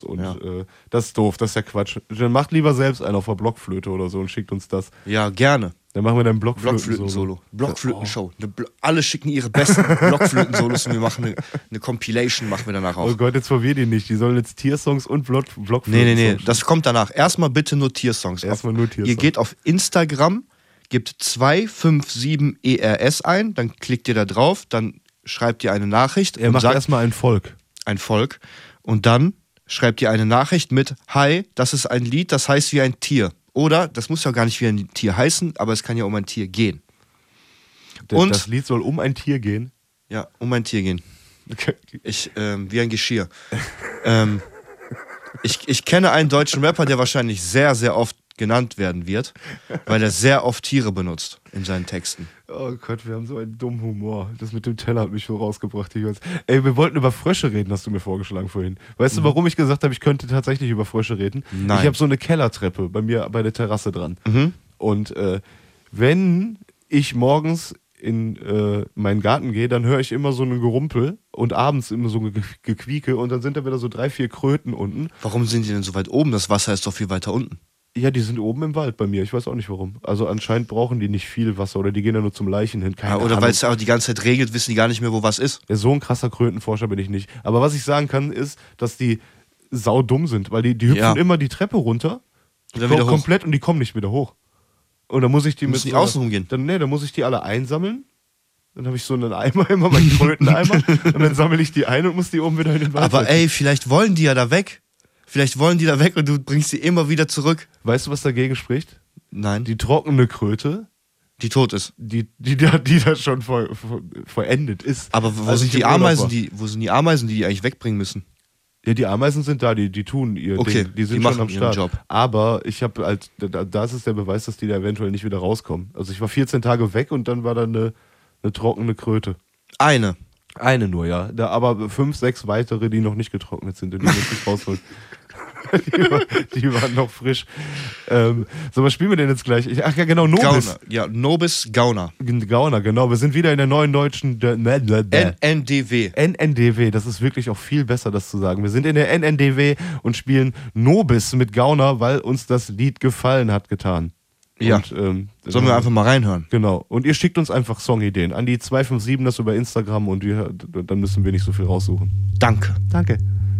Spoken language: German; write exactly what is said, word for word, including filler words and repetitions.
Und Ja. äh, das ist doof, das ist ja Quatsch. Dann macht lieber selbst einen auf der Blockflöte oder so und schickt uns das. Ja, gerne. Dann machen wir dann Blockflöten-Solo. Blockflöten-Solo. Blockflöten-Show. Ne Blo- Alle schicken ihre besten Blockflöten-Solos und wir machen eine, eine Compilation, machen wir danach auch. Oh Gott, jetzt verwirr die nicht. Die sollen jetzt Tiersongs und Block Blockflöten. Nee, nee, nee, das kommt danach. Erstmal bitte nur Tiersongs. Erstmal nur Tiersongs. Ihr geht auf Instagram, gebt zwei fünf sieben E R S ein, dann klickt ihr da drauf, dann schreibt ihr eine Nachricht Er und macht sagt erstmal ein Volk. ein Volk und dann schreibt ihr eine Nachricht mit Hi, das ist ein Lied, das heißt wie ein Tier. Oder, das muss ja gar nicht wie ein Tier heißen, aber es kann ja um ein Tier gehen. D- Und- Das Lied soll um ein Tier gehen. Ja, um ein Tier gehen. Okay. Ich, ähm, wie ein Geschirr. ähm, ich, ich kenne einen deutschen Rapper, der wahrscheinlich sehr, sehr oft genannt werden wird, weil er sehr oft Tiere benutzt in seinen Texten. Oh Gott, wir haben so einen dummen Humor. Das mit dem Teller hat mich so rausgebracht. Ich weiß. Ey, wir wollten über Frösche reden, hast du mir vorgeschlagen vorhin. Weißt du, warum ich gesagt habe, ich könnte tatsächlich über Frösche reden? Nein. Ich habe so eine Kellertreppe bei mir bei der Terrasse dran. Mhm. Und äh, wenn ich morgens in äh, meinen Garten gehe, dann höre ich immer so ein Gerumpel und abends immer so ein Ge- Gequieke und dann sind da wieder so drei, vier Kröten unten. Warum sind die denn so weit oben? Das Wasser ist doch viel weiter unten. Ja, die sind oben im Wald bei mir. Ich weiß auch nicht warum. Also anscheinend brauchen die nicht viel Wasser oder die gehen ja nur zum Leichen hin. Keine Ja, oder Ahnung. weil es auch die ganze Zeit regelt, wissen die gar nicht mehr, wo was ist. Ja, so ein krasser Krötenforscher bin ich nicht. Aber was ich sagen kann, ist, dass die saudumm sind, weil die, die hüpfen Ja. immer die Treppe runter, Und dann wieder hoch. komplett und die kommen nicht wieder hoch. Und dann muss ich die Müssen die so- außen rumgehen? Dann, nee, dann muss ich die alle einsammeln. Dann habe ich so einen Eimer, immer meinen Kröteneimer. Und dann sammle ich die ein und muss die oben wieder in den Wald Aber setzen. ey, vielleicht wollen die ja da weg. Vielleicht wollen die da weg und du bringst sie immer wieder zurück. Weißt du, was dagegen spricht? Nein, die, Die trockene Kröte, die tot ist. die, die, die, die da schon vor, vor, vollendet ist. Aber wo Als sind ich die im Urlaub Ameisen, war. die, wo sind die Ameisen, die die eigentlich wegbringen müssen? Ja, die Ameisen sind da, die, die tun ihr Okay, Ding. Die sind die schon machen am ihren Start. Job. Aber ich habe halt, da- das ist der Beweis, dass die da eventuell nicht wieder rauskommen. Also ich war vierzehn Tage weg und dann war da eine, eine trockene Kröte. Eine. Eine nur, ja. Da, aber fünf, sechs weitere, die noch nicht getrocknet sind und die muss ich rausholen. die, war, die waren noch frisch. Ähm, so, was spielen wir denn jetzt gleich? Ich, ach ja, genau, Nobis. Gauner. Ja, Nobis Gauner. Gauner, genau. Wir sind wieder in der neuen deutschen der- ne- ne- ne- N N D W. N N D W, das ist wirklich auch viel besser, das zu sagen. Wir sind in der N N D W und spielen Nobis mit Gauner, weil uns das Lied gefallen hat getan. Ja. Und, ähm, Sollen wir einfach mal reinhören? Genau. Und ihr schickt uns einfach Songideen an die zwei fünf sieben, das über Instagram und wir, dann müssen wir nicht so viel raussuchen. Danke. Danke.